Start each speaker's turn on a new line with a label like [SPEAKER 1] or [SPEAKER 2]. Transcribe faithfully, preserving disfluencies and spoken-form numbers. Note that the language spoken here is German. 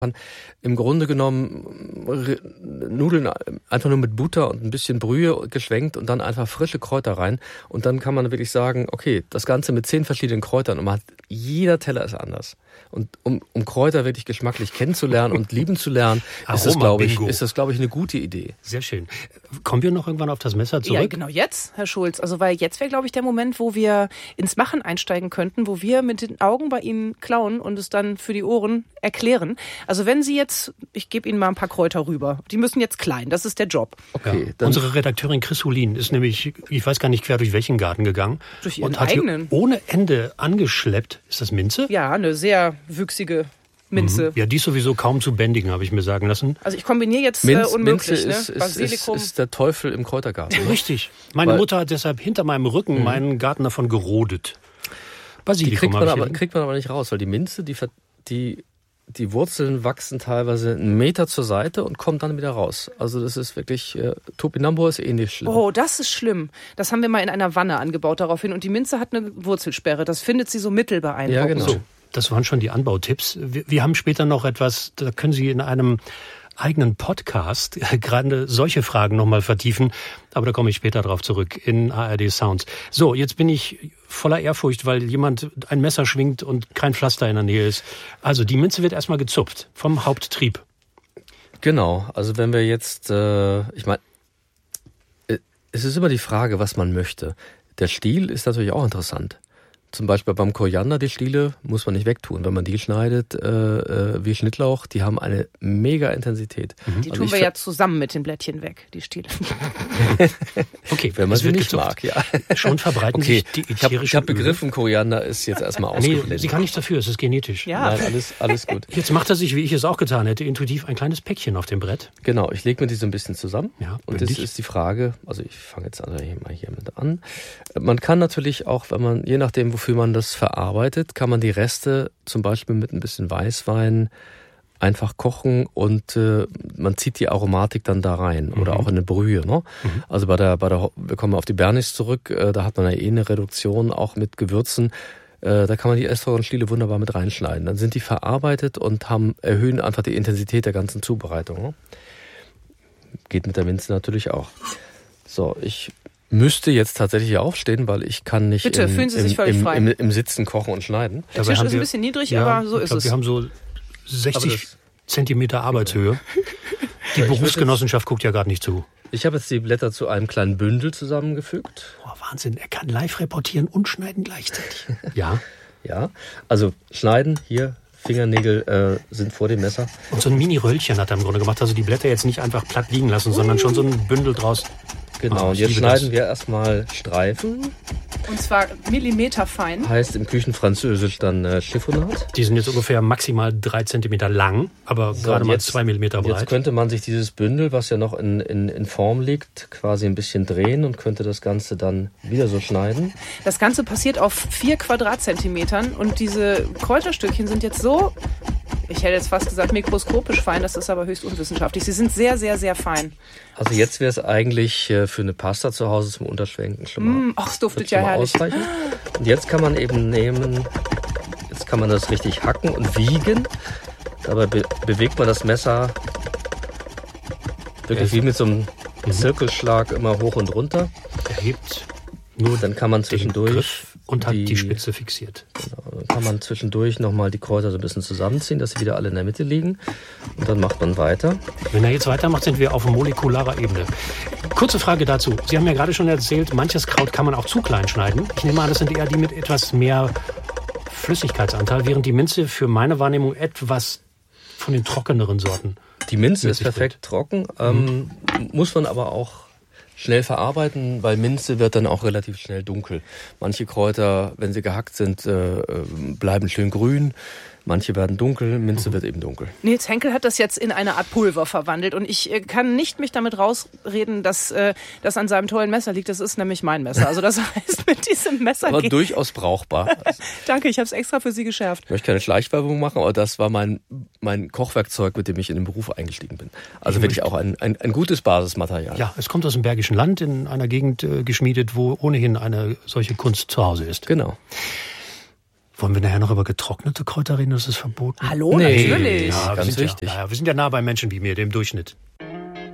[SPEAKER 1] Im Grunde genommen Nudeln einfach nur mit Butter und ein bisschen Brühe geschwenkt und dann einfach frische Kräuter rein. Und dann kann man wirklich sagen, okay, das Ganze mit zehn verschiedenen Kräutern und man hat, jeder Teller ist anders. Und um, um Kräuter wirklich geschmacklich kennenzulernen und lieben zu lernen, ist das, glaube ich, ist das, glaube ich, eine gute Idee.
[SPEAKER 2] Sehr schön. Kommen wir noch irgendwann auf das Messer zurück?
[SPEAKER 3] Ja, genau jetzt, Herr Schulz. Also weil jetzt wäre, glaube ich, der Moment, wo wir ins Machen einsteigen könnten, wo wir mit den Augen bei Ihnen klauen und es dann für die Ohren erklären. Also wenn Sie jetzt, ich gebe Ihnen mal ein paar Kräuter rüber. Die müssen jetzt klein, das ist der Job.
[SPEAKER 2] Okay. Ja, unsere Redakteurin Chris Hulin ist nämlich, ich weiß gar nicht quer durch welchen Garten gegangen.
[SPEAKER 3] Durch ihren
[SPEAKER 2] und hat
[SPEAKER 3] eigenen.
[SPEAKER 2] Ohne Ende angeschleppt. Ist das Minze?
[SPEAKER 3] Ja, eine sehr wüchsige Minze.
[SPEAKER 2] Mhm. Ja, die ist sowieso kaum zu bändigen, habe ich mir sagen lassen.
[SPEAKER 3] Also ich kombiniere jetzt
[SPEAKER 1] Minz,
[SPEAKER 3] äh, unmöglich.
[SPEAKER 1] Minze ist,
[SPEAKER 3] ne?
[SPEAKER 1] ist,
[SPEAKER 3] Basilikum.
[SPEAKER 1] ist, ist der Teufel im Kräutergarten.
[SPEAKER 2] Richtig. Meine
[SPEAKER 1] Weil,
[SPEAKER 2] Mutter hat deshalb hinter meinem Rücken mhm. meinen Garten davon gerodet. Basilikum
[SPEAKER 1] die kriegt man, aber,
[SPEAKER 2] hier.
[SPEAKER 1] kriegt man aber nicht raus, weil die Minze, die, die, die Wurzeln wachsen teilweise einen Meter zur Seite und kommen dann wieder raus. Also das ist wirklich, äh, Topinambur ist eh nicht schlimm.
[SPEAKER 3] Oh, das ist schlimm. Das haben wir mal in einer Wanne angebaut daraufhin. Und die Minze hat eine Wurzelsperre. Das findet sie so mittelbeeindruckend.
[SPEAKER 1] Ja, genau.
[SPEAKER 2] So, das waren schon die Anbautipps. Wir, wir haben später noch etwas, da können Sie in einem eigenen Podcast gerade solche Fragen nochmal vertiefen. Aber da komme ich später drauf zurück in A R D Sounds. So, jetzt bin ich voller Ehrfurcht, weil jemand ein Messer schwingt und kein Pflaster in der Nähe ist. Also die Minze wird erstmal gezupft vom Haupttrieb.
[SPEAKER 1] Genau, also wenn wir jetzt, äh, ich meine, es ist immer die Frage, was man möchte. Der Stiel ist natürlich auch interessant. Zum Beispiel beim Koriander, die Stiele muss man nicht wegtun. Wenn man die schneidet, äh, wie Schnittlauch, die haben eine mega Intensität.
[SPEAKER 3] Mhm. Die also tun wir ja zusammen mit den Blättchen weg, die Stiele.
[SPEAKER 2] Okay,
[SPEAKER 1] wenn man sie nicht mag, ja.
[SPEAKER 2] Schon verbreiten
[SPEAKER 1] okay.
[SPEAKER 2] sich die
[SPEAKER 1] Ich habe hab begriffen, Koriander ist jetzt erstmal ausgeblendet.
[SPEAKER 2] Nee, sie kann nicht dafür, es ist genetisch.
[SPEAKER 3] Ja.
[SPEAKER 1] Nein, alles, alles gut.
[SPEAKER 2] Jetzt macht er sich, wie ich es auch getan hätte, intuitiv ein kleines Päckchen auf dem Brett.
[SPEAKER 1] Genau, ich lege mir die so ein bisschen zusammen.
[SPEAKER 2] Ja,
[SPEAKER 1] und das ist die Frage, also ich fange jetzt also hier mal hier mit an. Man kann natürlich auch, wenn man, je nachdem, wofür man das verarbeitet, kann man die Reste zum Beispiel mit ein bisschen Weißwein einfach kochen und äh, man zieht die Aromatik dann da rein mhm. oder auch in eine Brühe. Ne? Mhm. Also bei der, bei der, wir kommen auf die Bernis zurück, äh, da hat man ja eh eine Reduktion auch mit Gewürzen. Äh, da kann man die Estragon-Stiele wunderbar mit reinschneiden. Dann sind die verarbeitet und haben erhöhen einfach die Intensität der ganzen Zubereitung. Ne? Geht mit der Minze natürlich auch. So, ich müsste jetzt tatsächlich aufstehen, weil ich kann nicht
[SPEAKER 3] Bitte,
[SPEAKER 1] im,
[SPEAKER 3] fühlen Sie sich völlig
[SPEAKER 1] im,
[SPEAKER 3] frei.
[SPEAKER 1] Im, im, im Sitzen kochen und schneiden.
[SPEAKER 3] Der Tisch ist ein bisschen niedrig, ja, aber so ist
[SPEAKER 2] glaub,
[SPEAKER 3] es.
[SPEAKER 2] Wir haben so sechzig Zentimeter Arbeitshöhe. Die Berufsgenossenschaft guckt ja gerade nicht zu.
[SPEAKER 1] Ich habe jetzt die Blätter zu einem kleinen Bündel zusammengefügt.
[SPEAKER 2] Boah, Wahnsinn, er kann live reportieren und schneiden gleichzeitig. Ja.
[SPEAKER 1] Ja, also schneiden, hier, Fingernägel äh, sind vor dem Messer.
[SPEAKER 2] Und so ein Mini-Röllchen hat er im Grunde gemacht. Also die Blätter jetzt nicht einfach platt liegen lassen, sondern schon so ein Bündel draus.
[SPEAKER 1] Genau,
[SPEAKER 2] oh,
[SPEAKER 1] und jetzt schneiden das. wir erstmal Streifen.
[SPEAKER 3] Und zwar millimeterfein.
[SPEAKER 1] Heißt im Küchenfranzösisch dann äh, Chiffonade.
[SPEAKER 2] Die sind jetzt ungefähr maximal drei Zentimeter lang, aber so, gerade mal jetzt, zwei Millimeter breit.
[SPEAKER 1] Jetzt könnte man sich dieses Bündel, was ja noch in, in, in Form liegt, quasi ein bisschen drehen und könnte das Ganze dann wieder so schneiden.
[SPEAKER 3] Das Ganze passiert auf vier Quadratzentimetern und diese Kräuterstückchen sind jetzt so, ich hätte jetzt fast gesagt mikroskopisch fein, das ist aber höchst unwissenschaftlich. Sie sind sehr, sehr, sehr fein.
[SPEAKER 1] Also jetzt wäre es eigentlich für eine Pasta zu Hause zum Unterschwenken schon mal,
[SPEAKER 3] mm, ach, es duftet ja herrlich.
[SPEAKER 1] Ausreichen. Und jetzt kann man eben nehmen, jetzt kann man das richtig hacken und wiegen. Dabei be- bewegt man das Messer wirklich wie mit so einem mhm. Zirkelschlag immer hoch und runter.
[SPEAKER 2] Er hebt nur
[SPEAKER 1] dann kann man zwischendurch
[SPEAKER 2] und hat die, die Spitze fixiert.
[SPEAKER 1] Genau, dann kann man zwischendurch nochmal die Kräuter so ein bisschen zusammenziehen, dass sie wieder alle in der Mitte liegen. Und dann macht man weiter.
[SPEAKER 2] Wenn er jetzt weitermacht, sind wir auf molekularer Ebene. Kurze Frage dazu. Sie haben ja gerade schon erzählt, manches Kraut kann man auch zu klein schneiden. Ich nehme an, das sind eher die mit etwas mehr Flüssigkeitsanteil, während die Minze für meine Wahrnehmung etwas von den trockeneren Sorten.
[SPEAKER 1] Die Minze ist perfekt wird. trocken, ähm, mhm. muss man aber auch schnell verarbeiten, weil Minze wird dann auch relativ schnell dunkel. Manche Kräuter, wenn sie gehackt sind, äh, bleiben schön grün. Manche werden dunkel, Minze mhm. wird eben dunkel.
[SPEAKER 3] Nils Henkel hat das jetzt in eine Art Pulver verwandelt und ich äh, kann nicht mich damit rausreden, dass äh, das an seinem tollen Messer liegt. Das ist nämlich mein Messer. Also das heißt, mit diesem Messer
[SPEAKER 1] aber
[SPEAKER 3] geht...
[SPEAKER 1] durchaus brauchbar.
[SPEAKER 3] Danke, ich habe es extra für Sie geschärft.
[SPEAKER 1] Ich möchte keine Schleichwerbung machen, aber das war mein, mein Kochwerkzeug, mit dem ich in den Beruf eingestiegen bin. Also ich wirklich auch ein, ein, ein gutes Basismaterial.
[SPEAKER 2] Ja, es kommt aus dem Bergischen Land, in einer Gegend äh, geschmiedet, wo ohnehin eine solche Kunst zu Hause ist.
[SPEAKER 1] Genau.
[SPEAKER 2] Wollen wir nachher noch über getrocknete Kräuter reden? Das ist verboten.
[SPEAKER 3] Hallo,
[SPEAKER 1] Nee,
[SPEAKER 3] natürlich.
[SPEAKER 2] Ja,
[SPEAKER 1] ganz
[SPEAKER 2] wir sind
[SPEAKER 1] wichtig.
[SPEAKER 2] Ja, ja, wir sind ja nah bei Menschen wie mir, dem Durchschnitt.